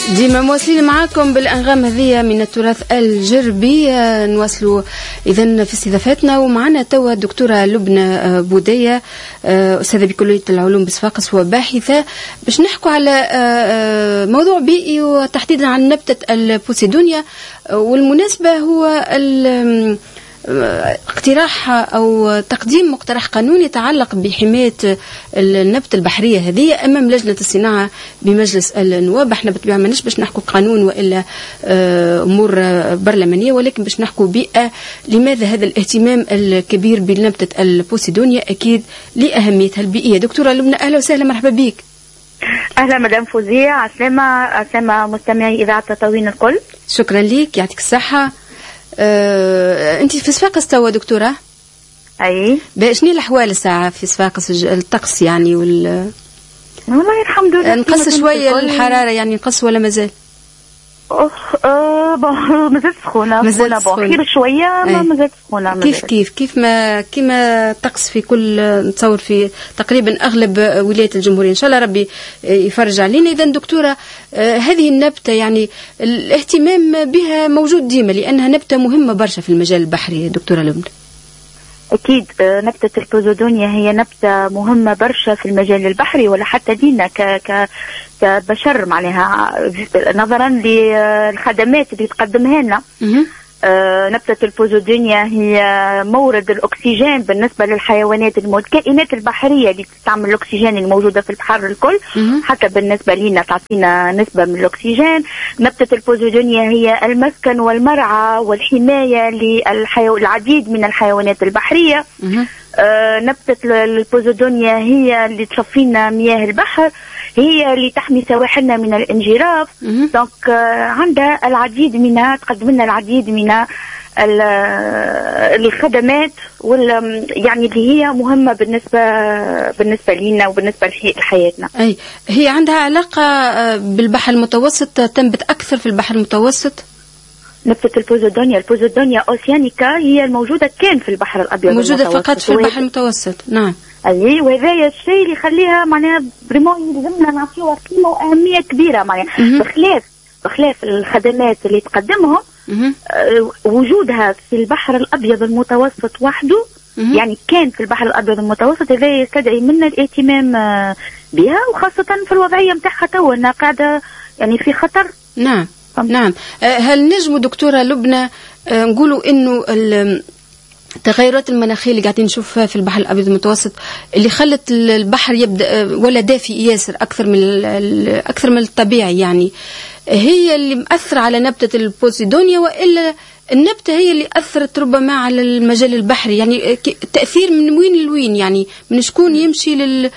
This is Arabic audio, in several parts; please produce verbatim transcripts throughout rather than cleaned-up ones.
ديما مواصلين معاكم بالأنغام هذه من التراث الجربي. نواصلوا إذن في استضافتنا، ومعنا توا الدكتورة لبنى بودية أستاذة بكلية العلوم بصفاقس وباحثة، باش نحكوا على موضوع بيئي وتحديدا عن نبتة البوسيدونيا. والمناسبة هو اقتراح أو تقديم مقترح قانوني يتعلق بحماية النبتة البحرية هذه أمام لجنة الصناعة بمجلس النواب. احنا بالطبيعة ماناش باش نحكوا قانون وإلا أمور برلمانية، ولكن باش نحكوا بيئة. لماذا هذا الاهتمام الكبير بنبتة البوسيدونيا؟ أكيد لأهميتها البيئية. دكتورة لبنى أهلا وسهلا، مرحبا بك. أهلا مدام فوزية، عسلامة عسلامة مستمعي إذاعة تطاوين الكل. شكرا لك، يعطيك الصحة. أه، أنت في صفاقس توا دكتورة؟ أي. شنو الأحوال الساعة في صفاقس؟ الطقس يعني وال والله الحمد لله نقص شوية الحرارة، يعني نقص ولا مازال؟ أه أه مازال سخونة مازال سخونة خير شوية، ما مازال سخونة. كيف كيف كيف ما كيما الطقس في كل نتصور في تقريبا أغلب ولايات الجمهورية. إن شاء الله ربي يفرج علينا. إذا دكتورة آه هذه النبتة يعني الاهتمام بها موجود ديما لأنها نبتة مهمة برشا في المجال البحري. دكتورة لبنى أكيد نبتة البوسيدونيا هي نبتة مهمة برشا في المجال البحري، ولا حتى لينا ك ك كبشر معناها نظرا للخدمات اللي تقدمها لنا. آه نبتة البوسيدونيا هي مورد الأكسجين بالنسبة للحيوانات الكائنات البحرية اللي تستعمل الأكسجين الموجودة في البحر الكل، حتى بالنسبة لنا تعطينا نسبة من الأكسجين. نبتة البوسيدونيا هي المسكن والمرعى والحماية للعديد من الحيوانات البحرية. آه نبتة البوسيدونيا هي اللي تصفينا مياه البحر، هي اللي تحمي سواحلنا من الانجراف. دونك عندها العديد منها، تقدم لنا العديد من الخدمات وال يعني اللي هي مهمة بالنسبة بالنسبة لنا وبالنسبة لحياتنا. أي هي عندها علاقة بالبحر المتوسط، تنبت أكثر في البحر المتوسط. نبتة البوسيدونيا البوسيدونيا أوسيانيكا هي الموجودة كان في البحر الأبيض موجودة المتوسط، فقط في البحر المتوسط. نعم. أي وهذا الشيء اللي يخليها معناها بريمون يلزمنا نعطيوها قيمة وأهمية كبيرة معناها، بخلاف بخلاف الخدمات اللي تقدمهم. أه وجودها في البحر الأبيض المتوسط وحده، يعني كان في البحر الأبيض المتوسط، هذا يستدعي منا الاهتمام بها، وخاصة في الوضعية متاعها توا أنها قاعدة يعني في خطر. نعم نعم. هل نجم دكتورة لبنى نقولوا إنه التغيرات المناخية اللي قاعدين نشوفها في البحر الأبيض المتوسط اللي خلت البحر يبدأ ولا دافي ياسر أكثر من أكثر من الطبيعي، يعني هي اللي مأثر على نبتة البوسيدونيا، وإلا النبتة هي اللي أثرت ربما على المجال البحري؟ يعني التأثير من وين لوين، يعني من شكون يمشي لل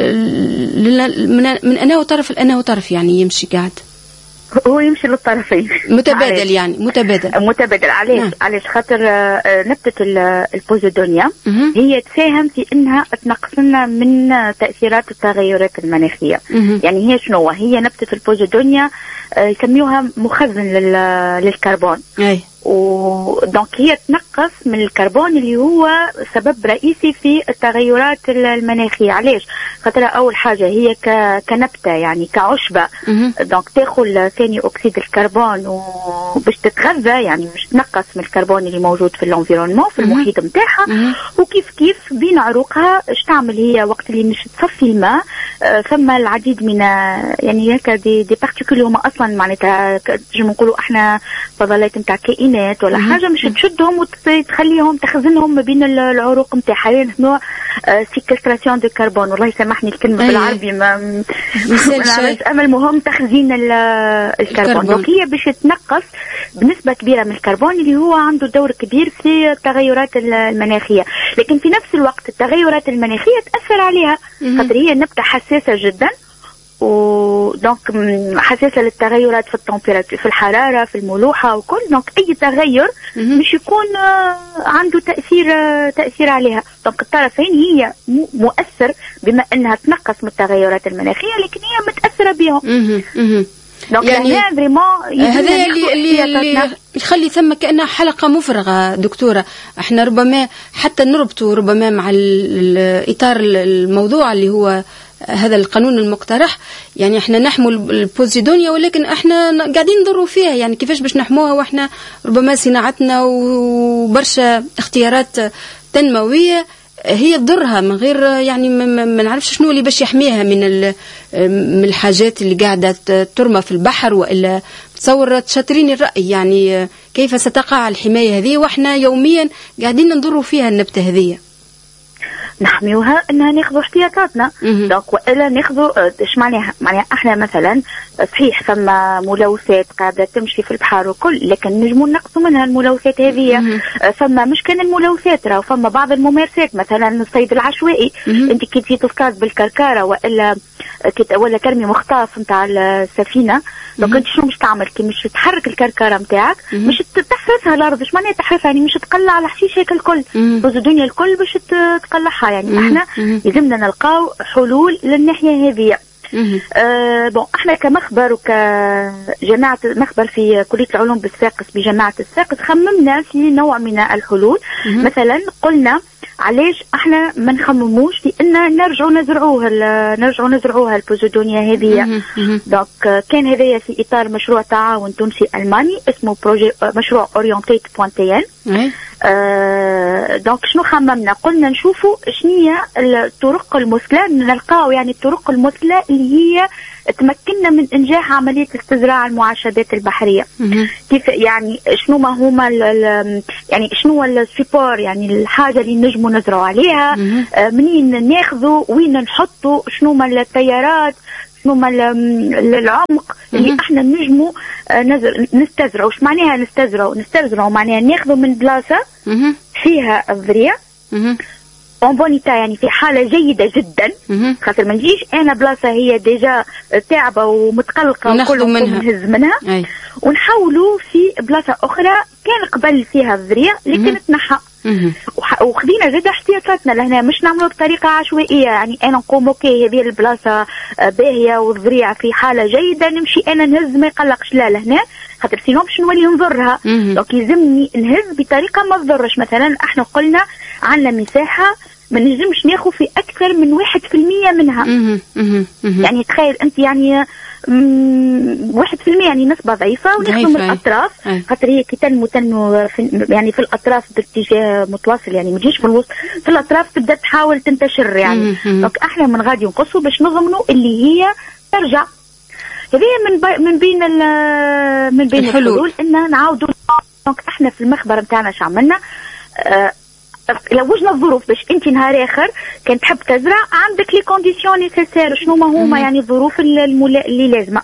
من أنا وطرف لأنا وطرف، يعني يمشي قاعد هو يمشي للطرفين متبادل، يعني متبادل متبادل. علاش نعم. علاش خاطر نبتة البوسيدونيا هي تساهم في انها تنقص لنا من تأثيرات التغيرات المناخية. مه. يعني هي شنو هي نبتة البوسيدونيا؟ يسميوها مخزن للكربون. أي. ودونك هي تنقص من الكربون اللي هو سبب رئيسي في التغيرات المناخية. علاش؟ خاطر أول حاجة هي كنبتة يعني كعشبة، دونك تاخذ ثاني أكسيد الكربون وباش تتغذى، يعني باش تنقص من الكربون اللي موجود في الانفيرونمون في المحيط نتاعها. وكيف كيف بين عروقها اش تعمل هي وقت اللي مش تصفي الماء؟ ثم العديد من يعني هكا دي دي بارتيكول هما أصلا معناتها نجم نقولوا احنا فضلات نتاع كائنات ولا حاجة، مش تشدهم وتخليهم تخزنهم ما بين العروق نتاعها، يعني نوع سيكستراسيون دو كربون. والله سامحني الكلمة بالعربي ما مش أمل مهم تخزين الكربون. دونك هي باش تنقص بنسبة كبيرة من الكربون اللي هو عنده دور كبير في التغيرات المناخية، لكن في نفس الوقت التغيرات المناخية تأثر عليها خاطر هي نبتة حساسة جدا، ودونك حساسة للتغيرات في التمبيراتور، في الحرارة، في الملوحة وكل. دونك أي تغير مش يكون عنده تأثير تأثير عليها. دونك الطرفين هي مؤثر بما أنها تنقص من التغيرات المناخية، لكن هي متأثرة بهم. يعني هذا اللي اللي, اللي يخلي ثم كأنها حلقة مفرغة. دكتورة احنا ربما حتى نربطه ربما مع الإطار الموضوع اللي هو هذا القانون المقترح، يعني احنا نحموا البوزيدونيا ولكن احنا قاعدين نضروا فيها، يعني كيفاش باش نحموها واحنا ربما صناعتنا وبرشا اختيارات تنموية هي تضرها من غير يعني ما نعرفش شنو اللي باش يحميها من من الحاجات اللي قاعدة ترمى في البحر. وإلا تصور تشاطرين الرأي يعني كيف ستقع الحماية هذه واحنا يوميا قاعدين نضروا فيها النبتة هذه؟ نحميوها انها ناخذوا احتياطاتنا. دونك والا ناخذوا اش معناها معناها احنا مثلا صحيح فما ملوثات قاعده تمشي في البحر وكل، لكن نجموا نقصوا منها الملوثات هذه. فما مش كان الملوثات راه فما بعض الممارسات مثلا الصيد العشوائي. انت كي تجي تصطاد بالكركاره والا ولا ترمي مخطاف نتاع السفينه، دونك انت شنو مش تعمل؟ كي مش تحرك الكركاره نتاعك مش تحرسها الارض. اش معناها تحرسها؟ يعني مش تقلع الحشيش هيك الكل، بوز الدنيا الكل باش تقلعها. يعني احنا يلزمنا نلقاو حلول للناحيه هذه. آه بون احنا كمخبر وكجماعه مخبر في كليه العلوم بالساقس بجامعه الساقس خممنا في نوع من الحلول. مثلا قلنا علاش احنا ما نخمموش في ان نرجعوا نزرعوها نرجعوا نزرعوها البوزيدونيا هذه. دونك كان هذايا في اطار مشروع تعاون تونسي الماني اسمه بروجي مشروع اورينتيت بوانتيان. آه دونك شنو خممنا؟ قلنا نشوفوا شنية الطرق المثلى، نلقاو يعني الطرق المثلى اللي هي تمكننا من انجاح عمليه استزراع المعشبات البحريه. كيف يعني شنو ما هما يعني شنو السيبور، يعني الحاجه اللي نجموا نزرعوا عليها، آه منين ناخذوا، وين نحطوا، شنو ما التيارات، شنو ما العمق اللي احنا نجموا نستزرعوا. ايش معناها نستزرعوا؟ نستزرعوا معناها ناخذوا من بلاصه فيها الذريع اون بونيتا، يعني في حاله جيده جدا، خاطر ما نجيش انا بلاصه هي ديجا تعبه ومتقلقه وكل نهز منها أي. ونحاولوا في بلاصه اخرى كان قبل فيها الذريع لكن تنحى، وخذينا زاد احتياطاتنا لهنا، مش نعملوا بطريقه عشوائيه. يعني انا نقوم اوكي هذه البلاصه باهيه والذريع في حاله جيده نمشي انا نهز ما يقلقش، لا لهنا خاطر سينو باش نولي نضرها. دونك يلزمني نهز بطريقه ما تضرش. مثلا احنا قلنا عندنا مساحه ما نجمش ناخذ في اكثر من واحد في المية منها. يعني تخيل انت يعني واحد في المية يعني نسبة ضعيفة، وناخذ من الأطراف خاطر هي كي تنمو تنمو في يعني في الأطراف باتجاه متواصل، يعني ما تجيش في الوسط، في الأطراف تبدأ تحاول تنتشر يعني. دونك احنا من غادي نقصوا باش نضمنوا اللي هي ترجع. هذه من من بين من بين الحلول ان نعاودوا. دونك احنا في المخبر نتاعنا شو عملنا؟ اه لوجنا الظروف باش انت نهار اخر كان تحب تزرع عندك لي كونديسيون نيسيسير، شنو ما هما يعني الظروف اللي لازمه.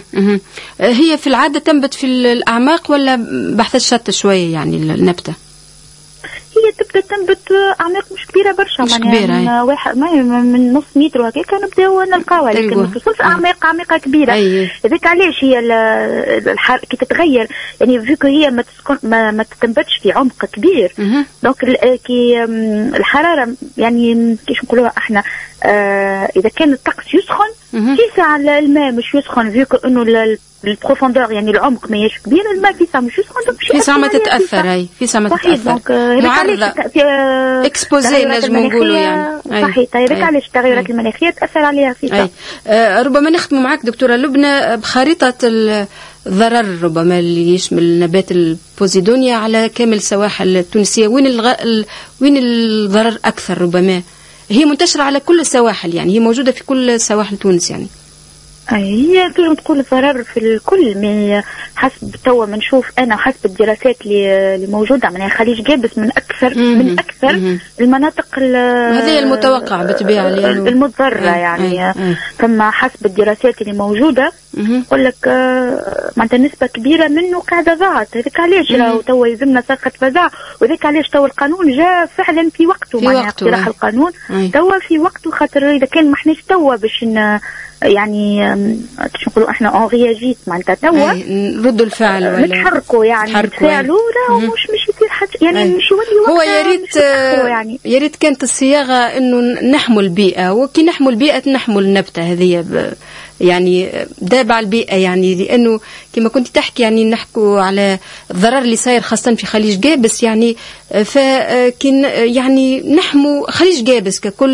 هي في العاده تنبت في الاعماق ولا بحث الشط شويه يعني النبته؟ هي تبدا تنبت اعماق مش كبيره برشا، مش كبيره من واحد من نص متر وهكاك نبداو نلقاوها، لكن ما توصلش اعماق اعماق كبيره. هذاك علاش هي الحر كي تتغير يعني فيكو هي ما تسكن ما, ما تنبتش في عمق كبير. دونك كي الحراره يعني كيش نقولوها احنا آه اذا كان الطقس يسخن في ساعه الماء مش يسخن فيكو انه البروفوندور يعني العمق ما يش كبير، الماء في ساعه مش يسخن في ساعه ما تتاثر. هي في ساعه ما تتاثر معرضه اكسبوزي نجم نقولوا يعني. صحيح. هذاك علاش التغيرات المناخيه تاثر عليها في ساعه. آه ربما نختم معك دكتوره لبنى بخريطه الضرر ربما اللي يشمل نبات البوزيدونيا على كامل السواحل التونسيه. وين الغ... وين الضرر اكثر؟ ربما هي منتشره على كل السواحل، يعني هي موجوده في كل سواحل تونس يعني. هي تقدر تقول الضرر في الكل، من حسب توا ما نشوف انا حسب الدراسات اللي موجوده من خليج جابس من اكثر مم. من اكثر مم. المناطق هذه المتوقع بالطبيعه المضره يعني. ثم حسب الدراسات اللي موجوده يقول لك معناتها نسبه كبيره منه قاعده ضاعت. هذاك علاش راهو توا يلزمنا صرخه فزاع، وذاك علاش توا القانون جاء فعلا في وقته، معناها اقتراح القانون توا في وقته، خاطر اذا كان ما حناش توا باش يعني باش نقولوا احنا اون رياجيت معناتها توا نردوا الفعل ولا نتحركوا يعني نتفاعلوا، لا مش مش يصير حاجه يعني أي. مش يولي هو يا ريت يعني يا ريت كانت الصياغه انه نحموا البيئه، وكي نحموا البيئه نحموا النبته هذه يعني دابع البيئه، يعني لانه كما كنت تحكي يعني نحكوا على الضرر اللي صاير خاصه في خليج جابس، يعني فكن يعني نحموا خليج جابس ككل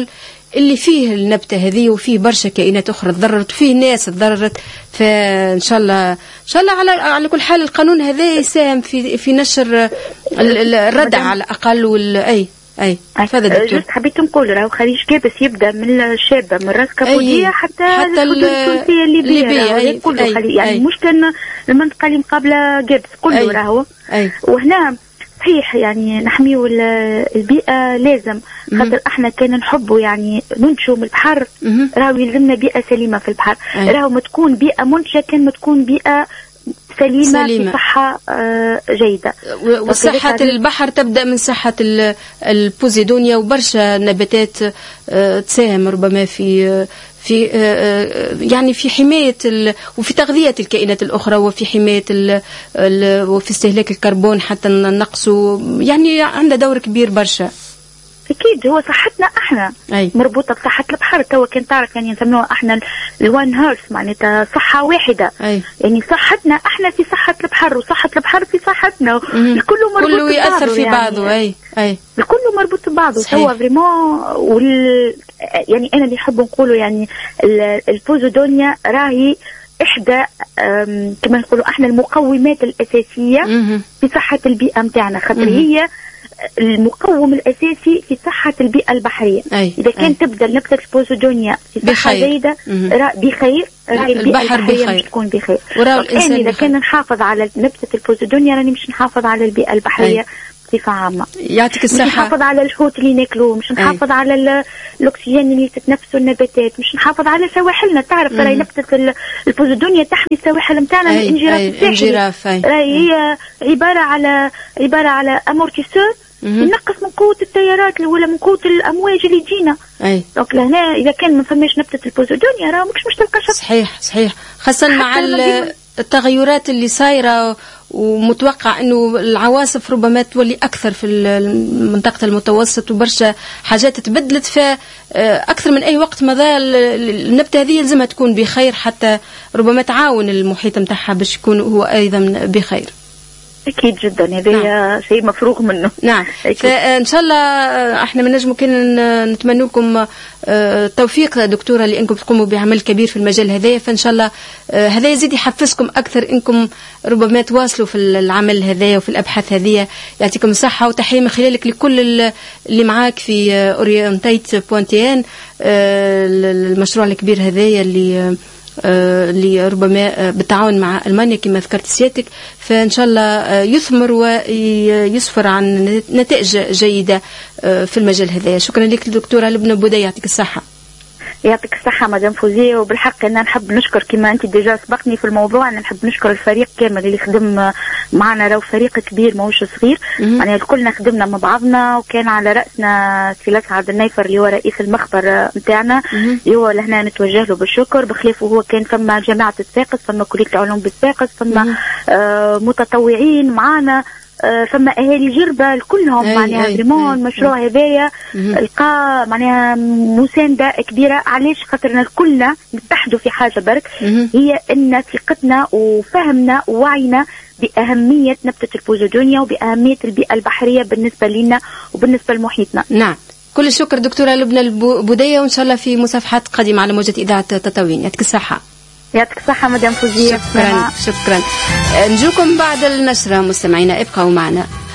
اللي فيه النبتة هذه وفيه برشا كائنات أخرى تضررت وفيه ناس تضررت. فإن شاء الله إن شاء الله على على كل حال القانون هذا يساهم في في نشر الردع على الأقل وال أي أي هذا دكتور. جست حبيت نقول راهو خليج كابس يبدا من الشابة من راس كابودية حتى حتى التونسية الليبية كله خليج يعني مش كان المنطقة اللي مقابلة كابس كله راهو. وهنا صحيح يعني نحميو البيئة لازم خاطر احنا كان نحبوا يعني ننشوا من البحر راهو يلزمنا بيئة سليمة في البحر. راهو ما تكون بيئة منشأة كان ما تكون بيئة سليمة, سليمة. في صحة جيدة. وصحة البحر تبدأ من صحة البوزيدونيا وبرشا نباتات تساهم ربما في في يعني في حماية وفي تغذية الكائنات الأخرى وفي حماية ال ال وفي استهلاك الكربون حتى نقصه يعني عنده دور كبير برشا. أكيد هو صحتنا احنا أي. مربوطة بصحة البحر. توا كان تعرف يعني نسموها احنا الوان هيرث معناتها صحة واحدة. أي. يعني صحتنا احنا في صحة البحر وصحة البحر في صحتنا الكل مربوط كله يأثر في يعني بعضه. أي أي الكل مربوط ببعضه. توا فريمون وال يعني أنا اللي نحب نقوله يعني البوزيدونيا راهي إحدى كما نقولوا احنا المقومات الأساسية في صحة البيئة متاعنا خاطر هي المقوم الأساسي في صحة البيئة البحرية. أي. إذا كان أي. تبدأ نبتة البوزيدونيا في صحة جيدة بخير راهي البيئة البحرية مش تكون بخير. الإنسان إذا كان نحافظ على نبتة البوزيدونيا راني مش نحافظ على البيئة البحرية بصفة عامة. يعطيك الصحة. مش نحافظ على الحوت اللي ناكلوه مش نحافظ أي. على الأكسجين اللي تتنفسه النباتات مش نحافظ على سواحلنا. تعرف راهي نبتة البوزيدونيا تحمي السواحل متاعنا من الانجراف الساحلي. راهي هي عبارة على عبارة على امورتيسور ينقص من قوة التيارات ولا من قوة الأمواج اللي تجينا. أي. دونك لهنا إذا كان ما فماش نبتة البوزيدونيا راه مش مش تلقى شط. صحيح صحيح خاصة مع التغيرات اللي صايرة ومتوقع انه العواصف ربما تولي اكثر في منطقه المتوسط وبرشا حاجات تبدلت فاكثر من اي وقت مضى النبته هذه لازمها تكون بخير حتى ربما تعاون المحيط نتاعها باش يكون هو ايضا بخير. أكيد جدا هذا نعم. شيء مفروغ منه. نعم فإن شاء الله احنا من نجم كنا نتمنى لكم التوفيق دكتورة لأنكم تقوموا بعمل كبير في المجال هذا. فإن شاء الله هذا يزيد يحفزكم أكثر إنكم ربما تواصلوا في العمل هذا وفي الأبحاث هذه. يعطيكم الصحة وتحية من خلالك لكل اللي معاك في أورينتيت بوانتيان المشروع الكبير هذا اللي اللي ربما بالتعاون مع ألمانيا كما ذكرت سيادتك. فإن شاء الله يثمر ويسفر عن نتائج جيدة في المجال هذا. شكرا لك دكتورة لبنى بودية يعطيك الصحة. يعطيك الصحة مدام فوزية. وبالحق أنا نحب نشكر كما أنت ديجا سبقني في الموضوع أنا نحب نشكر الفريق كامل اللي خدم معنا راهو فريق كبير ماهوش صغير يعني كلنا خدمنا مع بعضنا وكان على رأسنا سي لسعد النيفر اللي هو رئيس المخبر نتاعنا اللي هو لهنا نتوجه له بالشكر. بخلافه هو كان فما جامعة الساقس فما كلية العلوم بالساقس فما آه متطوعين معنا فما اهالي جربه كلهم معناها فريمون المشروع هذايا لقى معناها مسانده كبيره. علاش خاطرنا كلنا نتحدوا في حاجه برك هي ان ثقتنا وفهمنا ووعينا باهميه نبته البوزيدونيا وباهميه البيئه البحريه بالنسبه لنا وبالنسبه لمحيطنا. نعم كل الشكر دكتوره لبنى البودية وان شاء الله في مصافحات قادمه على موجه اذاعه تطاوين. يعطيك الصحه. يعطيك الصحة مدام فوزية. شكرا شكرا. نجوكم بعد النشرة مستمعينا ابقوا معنا.